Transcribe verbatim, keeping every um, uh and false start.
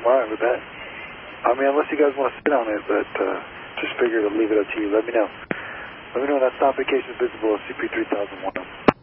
All right, with that. I mean, unless you guys want to sit on it, but uh, just figured I'll leave it up to you. Let me know. Let me know when that stop vacation is visible at C P three thousand one.